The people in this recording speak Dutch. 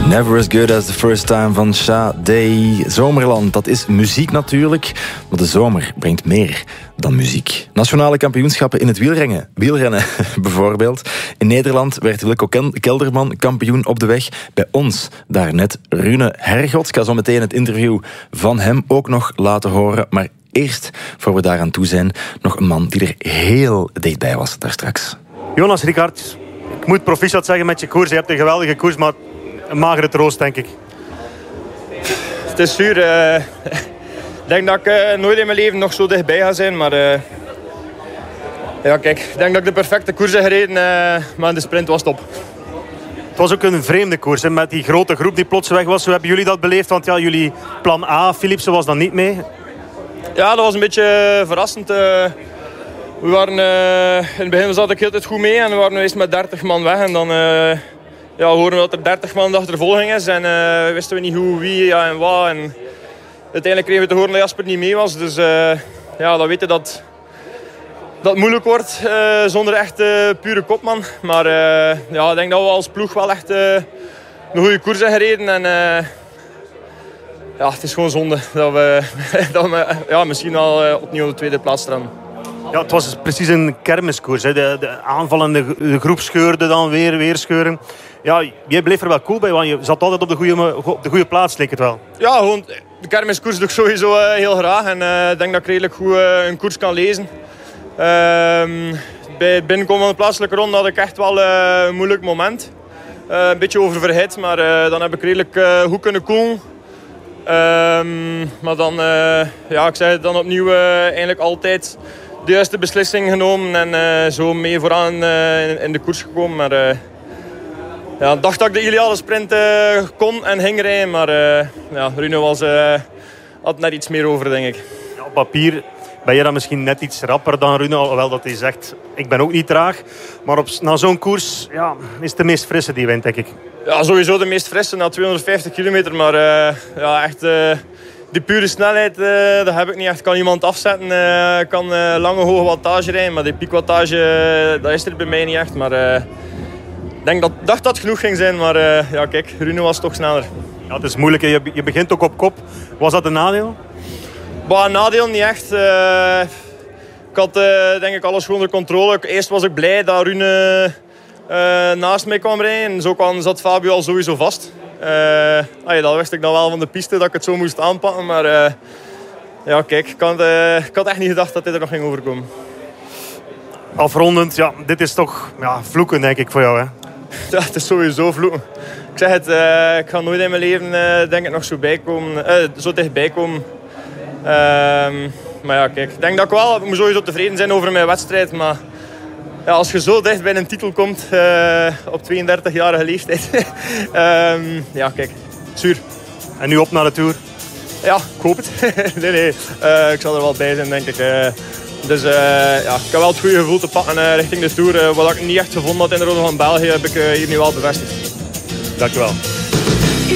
Never as good as the first time van Sade. Zomerland, dat is muziek natuurlijk. Maar de zomer brengt meer dan muziek. Nationale kampioenschappen in het wielrennen bijvoorbeeld. In Nederland werd Wilco Kelderman kampioen op de weg. Bij ons daarnet Rune Hergots. Ik ga zo meteen het interview van hem ook nog laten horen. Maar eerst, voor we daaraan toe zijn, nog een man die er heel dichtbij was daarstraks. Jonas Rickaert, ik moet proficiat zeggen met je koers. Je hebt een geweldige koers, maar een magere troost, denk ik. Het is zuur. Ik denk dat ik nooit in mijn leven nog zo dichtbij ga zijn. Maar ja, kijk, ik denk dat ik de perfecte koers heb gereden. Maar in de sprint was het op. Het was ook een vreemde koers, hè, met die grote groep die plots weg was. Hoe hebben jullie dat beleefd? Want ja, jullie plan A, Philipsen, was dan niet mee. Ja, dat was een beetje verrassend. We waren, in het begin zat ik heel tijd goed mee. En we waren eerst met 30 man weg. En dan hoorden we dat er 30 man de achtervolging is. En wisten we niet hoe, wie en wat. En uiteindelijk kregen we te horen dat Jasper niet mee was. Dus dan weet je dat het moeilijk wordt zonder echt pure kopman. Maar ik denk dat we als ploeg wel echt een goede koers hebben gereden. En het is gewoon zonde dat we misschien al opnieuw op de tweede plaats staan. Ja, het was precies een kermiskoers. Hè. De aanvallende de groep scheurde dan weer scheuren. Ja, jij bleef er wel cool bij, want je zat altijd op de goede plaats, leek het wel. Ja, gewoon de kermiskoers doe ik sowieso heel graag. En ik denk dat ik redelijk goed een koers kan lezen. Bij het binnenkomen van de plaatselijke ronde had ik echt wel een moeilijk moment. Een beetje oververhit, maar dan heb ik redelijk goed kunnen koelen. Maar dan, ik zei het dan opnieuw, eigenlijk altijd de juiste beslissing genomen en zo mee vooraan in de koers gekomen. Maar ik dacht dat ik de ideale sprint kon en ging rijden, maar Rune had net iets meer over, denk ik. Ja, op papier ben je dan misschien net iets rapper dan Rune, alhoewel dat hij zegt, ik ben ook niet traag. Maar na zo'n koers is het de meest frisse die wint, denk ik. Ja, sowieso de meest frisse na 250 kilometer, maar echt... Die pure snelheid, dat heb ik niet echt. Ik kan iemand afzetten, ik kan lange hoge wattage rijden, maar die piekwattage, dat is er bij mij niet echt. Maar ik dacht dat het genoeg ging zijn, maar kijk, Rune was toch sneller. Ja, het is moeilijk, je begint ook op kop. Was dat een nadeel? Een nadeel niet echt. Ik had denk ik alles gewoon onder controle. Eerst was ik blij dat Rune naast mij kwam rijden. En zo zat Fabio al sowieso vast. Dat wist ik dan wel van de piste, dat ik het zo moest aanpakken. Maar kijk, ik had echt niet gedacht dat dit er nog ging overkomen. Afrondend, dit is toch vloeken, denk ik, voor jou, hè? Ja, het is sowieso vloeken. Ik zeg het, ik ga nooit in mijn leven denk ik nog zo dichtbij komen. Maar kijk, ik denk dat ik moet sowieso tevreden zijn over mijn wedstrijd. Maar als je zo dicht bij een titel komt op 32-jarige leeftijd. Kijk, zuur. En nu op naar de Tour? Ja, ik hoop het. nee. Ik zal er wel bij zijn, denk ik. Dus ik heb wel het goede gevoel te pakken richting de Tour. Wat ik niet echt gevonden had in de Ronde van België, heb ik hier nu wel bevestigd. Dank je wel.